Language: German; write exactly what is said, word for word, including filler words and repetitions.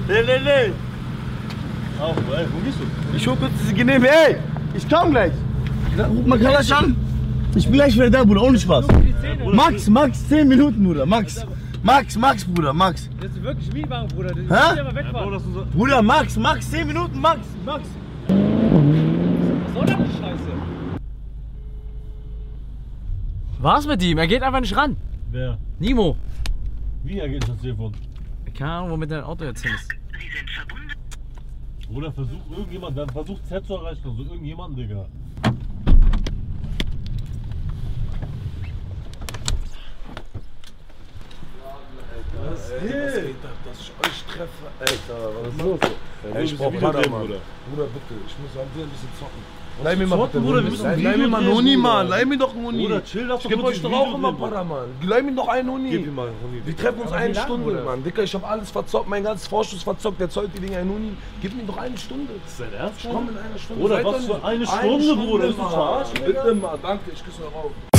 Nee, nee, nee. Ach, ey, wo gehst du? Ich hol kurz diese Genehme. Ey, ich komm gleich. Ruf mal Kalasch an. Ich bin gleich wieder da, Bruder, ohne Spaß. Max, Max, zehn Minuten, Bruder, Max. Max, Max, Bruder, Max. Das ist wirklich Mietwagen, Bruder. Das Hä? ja mal wegfahren. So Bruder, Max, Max, zehn Minuten, Max, Max. Was soll das die Scheiße? Was mit ihm? Er geht einfach nicht ran. Wer? Nimo. Wie, er geht das Telefon? Keine Ahnung, womit dein Auto jetzt hin ist. Oder versucht irgendjemand, dann versucht Z zu erreichen, also irgendjemanden, Digga. Was geht? Was geht ab, dass ich euch treffe? Alter, was ist los? Ey, Ich brauch Bruder, Bruder, Mann. Bruder. Bruder, bitte, ich muss an dir ein bisschen zocken. Leih mir mal zocken, bitte, Bruder, wir Huni. müssen Leih, ein leih Video mir mal einen drehen, Huni, Bruder. Mann. Leih mir doch einen Huni. Bruder, chill, lass Ich doch geb kurz euch ein doch auch Video immer drehen, Para, Mann. Leih mir doch einen Huni. Gib ihm mal einen Huni. Wir treffen uns eine wie lang, Stunde, Bruder? Mann. Dicker, ich hab alles verzockt, mein ganzes Vorschuss verzockt. Der zollt dir wegen einen Huni. Gib mir doch eine Stunde. Ist dein Ernst? Ich komm in einer Stunde. Bruder, Seid was doch für nicht- eine Stunde, Bruder? Willst du Mann. verarschen, Digga? Bitte mal, danke, ich küsse eure Augen.